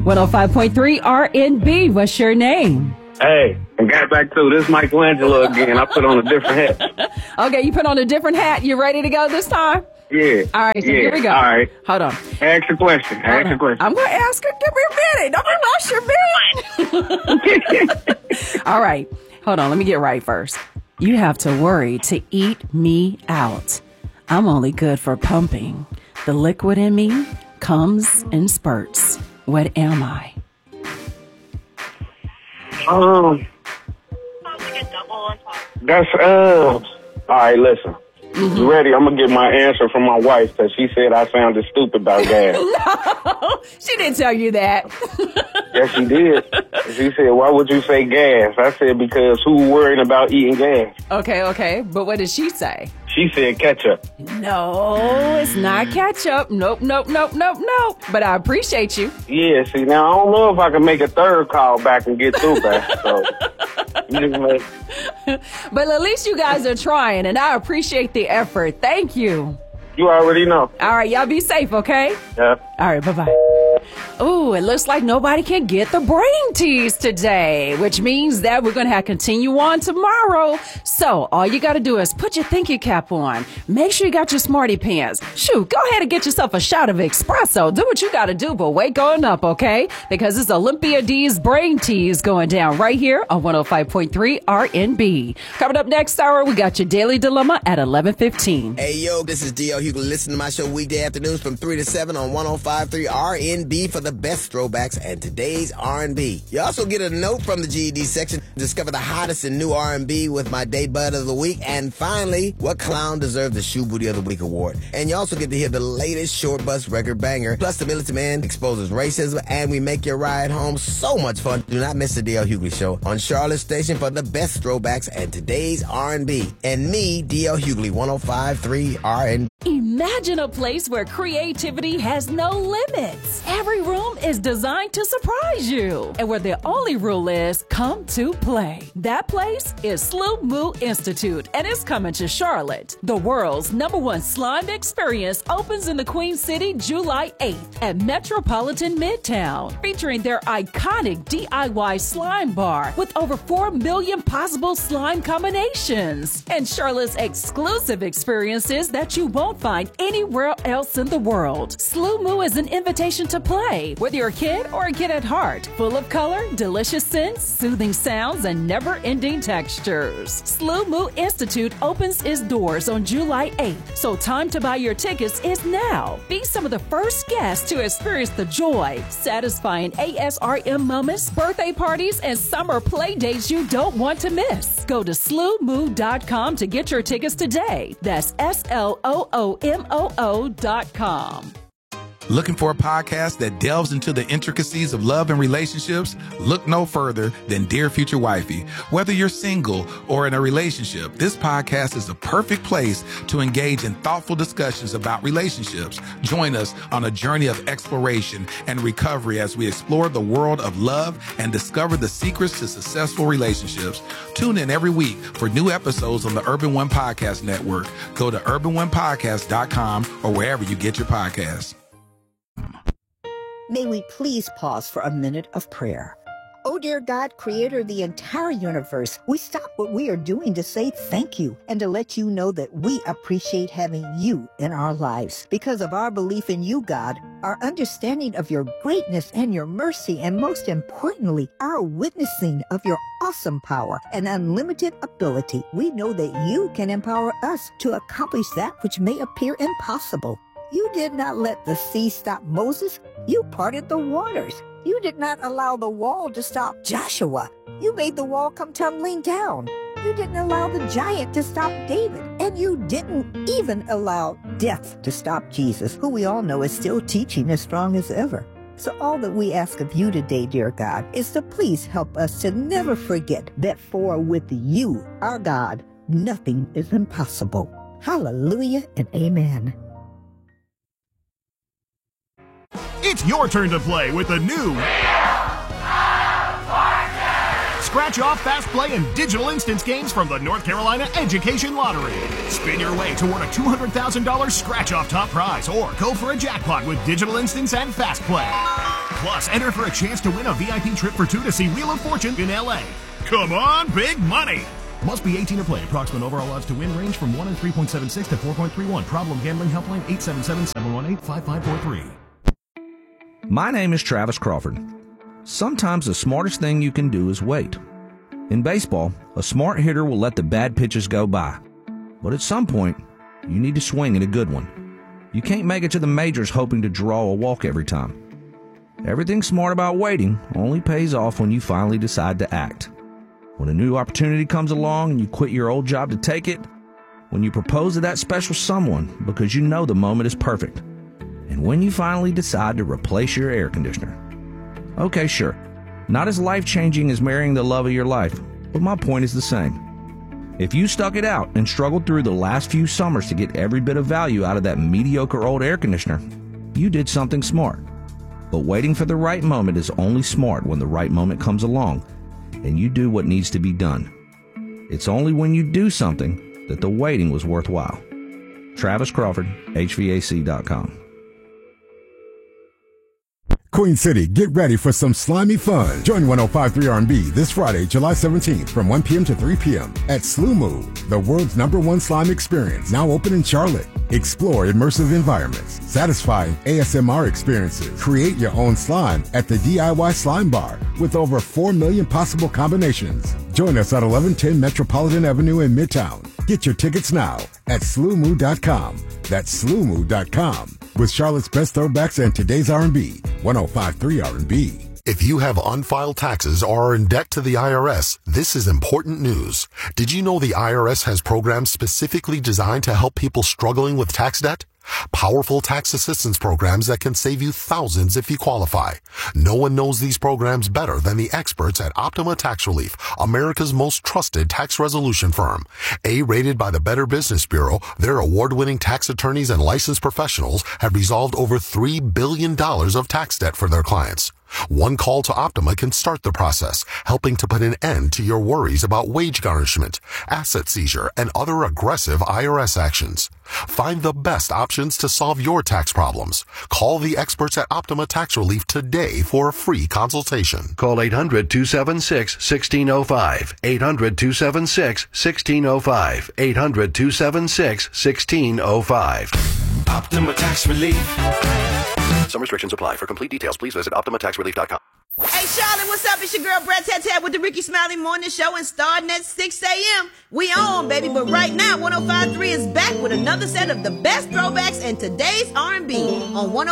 105.3 RNB. What's your name? Hey, I got back to this Michelangelo again. I put on a different hat. Okay, you put on a different hat. You ready to go this time? Yeah. All right, so here we go. All right. Hold on. Ask the question. I'm going to ask her. Give me a minute. Don't rush your minute. All right. Hold on. Let me get right first. You have to worry to eat me out. I'm only good for pumping. The liquid in me comes in spurts. What am I? That's all right, listen. You ready? I'm gonna get my answer from my wife because she said I sounded stupid about gas. No, she didn't tell you that. Yes, she did. She said, "Why would you say gas?" I said, "Because who worrying about eating gas?" Okay. But what did she say? She said ketchup. No, it's not ketchup. Nope. But I appreciate you. Yeah, see, now I don't know if I can make a third call back and get through back. So, but at least you guys are trying, and I appreciate the effort. Thank you. You already know. All right, y'all be safe, okay? Yeah. All right, bye-bye. Ooh, it looks like nobody can get the brain tease today, which means that we're going to have to continue on tomorrow. So all you got to do is put your thinking cap on. Make sure you got your smarty pants. Shoot, go ahead and get yourself a shot of espresso. Do what you got to do, but wake on up, okay? Because it's Olympia D's brain tease going down right here on 105.3 RNB. Coming up next hour, we got your Daily Dilemma at 11:15. Hey, yo, this is D.L. Hughley. Listen to my show weekday afternoons from 3 to 7 on 105.3 RNB for the best throwbacks and today's R&B. You also get a note from the GED section. Discover the hottest in new R&B with my day bud of the week. And finally, what clown deserved the Shoe Booty of the Week award. And you also get to hear the latest Short Bus record banger. Plus, the Militant Man exposes racism and we make your ride home so much fun. Do not miss the D.L. Hughley Show on Charlotte Station for the best throwbacks and today's R&B. And me, D.L. Hughley, 105.3 RNB. Imagine a place where creativity has no limits. Every room is designed to surprise you, and where the only rule is come to play. That place is Slow Moo Institute, and it's coming to Charlotte. The world's #1 slime experience opens in the Queen City July 8th at Metropolitan Midtown, featuring their iconic DIY slime bar with over 4 million possible slime combinations, and Charlotte's exclusive experiences that you won't find anywhere else in the world. Slow Moo is an invitation to play, whether you're a kid or a kid at heart. Full of color, delicious scents, soothing sounds, and never-ending textures. Slow Moo Institute opens its doors on July 8th, so time to buy your tickets is now. Be some of the first guests to experience the joy, satisfying ASRM moments, birthday parties, and summer play dates you don't want to miss. Go to slowmoo.com to get your tickets today. That's SLOOMOO.com. Looking for a podcast that delves into the intricacies of love and relationships? Look no further than Dear Future Wifey. Whether you're single or in a relationship, this podcast is the perfect place to engage in thoughtful discussions about relationships. Join us on a journey of exploration and recovery as we explore the world of love and discover the secrets to successful relationships. Tune in every week for new episodes on the Urban One Podcast Network. Go to urbanonepodcast.com or wherever you get your podcasts. May we please pause for a minute of prayer. Oh, dear God, creator of the entire universe, we stop what we are doing to say thank you and to let you know that we appreciate having you in our lives. Because of our belief in you, God, our understanding of your greatness and your mercy, and most importantly, our witnessing of your awesome power and unlimited ability, we know that you can empower us to accomplish that which may appear impossible. You did not let the sea stop Moses. You parted the waters. You did not allow the wall to stop Joshua. You made the wall come tumbling down. You didn't allow the giant to stop David. And you didn't even allow death to stop Jesus, who we all know is still teaching as strong as ever. So all that we ask of you today, dear God, is to please help us to never forget that for with you, our God, nothing is impossible. Hallelujah and amen. It's your turn to play with the new Scratch Off, Fast Play, and Digital Instance games from the North Carolina Education Lottery. Spin your way toward a $200,000 Scratch Off top prize or go for a jackpot with Digital Instance and Fast Play. Plus, enter for a chance to win a VIP trip for 2 to see Wheel of Fortune in L.A. Come on, big money! Must be 18 to play. Approximate overall odds to win range from 1 in 3.76 to 4.31. Problem gambling helpline 877-718-5543. My name is Travis Crawford. Sometimes the smartest thing you can do is wait. In baseball, a smart hitter will let the bad pitches go by. But at some point, you need to swing at a good one. You can't make it to the majors hoping to draw a walk every time. Everything smart about waiting only pays off when you finally decide to act. When a new opportunity comes along and you quit your old job to take it. When you propose to that special someone because you know the moment is perfect. And when you finally decide to replace your air conditioner. Okay, sure. Not as life-changing as marrying the love of your life, but my point is the same. If you stuck it out and struggled through the last few summers to get every bit of value out of that mediocre old air conditioner, you did something smart. But waiting for the right moment is only smart when the right moment comes along and you do what needs to be done. It's only when you do something that the waiting was worthwhile. Travis Crawford, HVAC.com. Queen City, get ready for some slimy fun. Join 105.3 R&B this Friday, July 17th from 1 p.m. to 3 p.m. at Slumu, the world's #1 slime experience, now open in Charlotte. Explore immersive environments, satisfying ASMR experiences. Create your own slime at the DIY Slime Bar with over 4 million possible combinations. Join us at 1110 Metropolitan Avenue in Midtown. Get your tickets now at slumu.com. That's slumu.com. With Charlotte's best throwbacks and today's R&B, 105.3 R&B. If you have unfiled taxes or are in debt to the IRS, this is important news. Did you know the IRS has programs specifically designed to help people struggling with tax debt? Powerful tax assistance programs that can save you thousands if you qualify. No one knows these programs better than the experts at Optima Tax Relief, America's most trusted tax resolution firm. A-rated by the Better Business Bureau, their award-winning tax attorneys and licensed professionals have resolved over $3 billion of tax debt for their clients. One call to Optima can start the process, helping to put an end to your worries about wage garnishment, asset seizure, and other aggressive IRS actions. Find the best options to solve your tax problems. Call the experts at Optima Tax Relief today for a free consultation. Call 800-276-1605. 800-276-1605. 800-276-1605. Optima Tax Relief. Some restrictions apply. For complete details, please visit OptimaTaxRelief.com. Hey, Charlotte, what's up? It's your girl, Brett Tat with the Ricky Smiley Morning Show, and starting at 6 a.m., we on, baby. But right now, 105.3 is back with another set of the best throwbacks and today's R&B on 105.3